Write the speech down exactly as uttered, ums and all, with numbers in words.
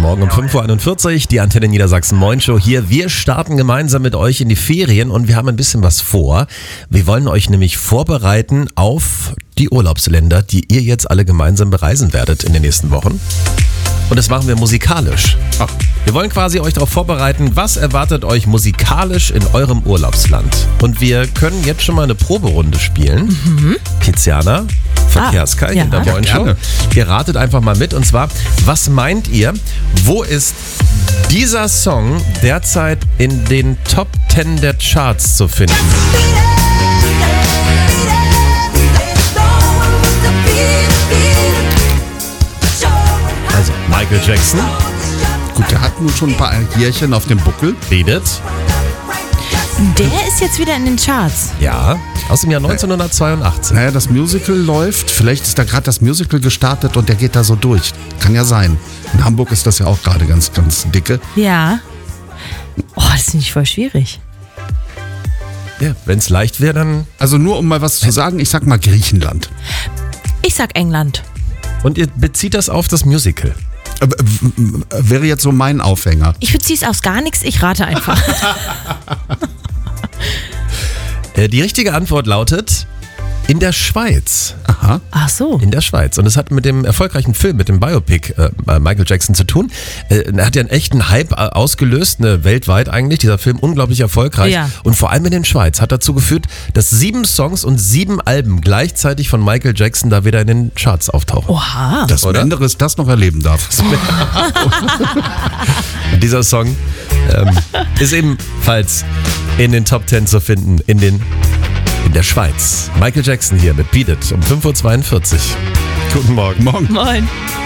Morgen um fünf Uhr einundvierzig, die Antenne Niedersachsen Moin Show hier. Wir starten gemeinsam mit euch in die Ferien und wir haben ein bisschen was vor. Wir wollen euch nämlich vorbereiten auf die Urlaubsländer, die ihr jetzt alle gemeinsam bereisen werdet in den nächsten Wochen. Und das machen wir musikalisch. Ach. Wir wollen quasi euch darauf vorbereiten, was erwartet euch musikalisch in eurem Urlaubsland. Und wir können jetzt schon mal eine Proberunde spielen. Mhm. Tiziana, Verkehrskai, ah, ja. in der Moin Show. Ihr ratet einfach mal mit. Und zwar, was meint ihr, wo ist dieser Song derzeit in den Top Ten der Charts zu finden? Also Michael Jackson. Gut, der hat nun schon ein paar Jährchen auf dem Buckel. Redet. Der ist jetzt wieder in den Charts. Ja, aus dem Jahr neunzehnhundertzweiundachtzig. Naja, das Musical läuft. Vielleicht ist da gerade das Musical gestartet und der geht da so durch. Kann ja sein. In Hamburg ist das ja auch gerade ganz, ganz dicke. Ja. Oh, das finde ich voll schwierig. Ja, wenn es leicht wäre, dann... Also nur um mal was zu sagen, ich sag mal Griechenland. Ich sag England. Und ihr bezieht das auf das Musical. Äh, wäre jetzt so mein Aufhänger. Ich beziehe es aus gar nichts, ich rate einfach. Die richtige Antwort lautet in der Schweiz. Aha. Ach so. In der Schweiz. Und es hat mit dem erfolgreichen Film, mit dem Biopic äh, Michael Jackson zu tun. Äh, er hat ja einen echten Hype ausgelöst, ne, weltweit eigentlich. Dieser Film unglaublich erfolgreich. Ja. Und vor allem in den Schweiz hat dazu geführt, dass sieben Songs und sieben Alben gleichzeitig von Michael Jackson da wieder in den Charts auftauchen. Oha. Dass Menderes das noch erleben darf. Dieser Song ähm, ist ebenfalls in den Top Ten zu finden in, den, in der Schweiz. Michael Jackson hier mit Beat It um fünf Uhr zweiundvierzig. Guten Morgen. Morgen. Moin.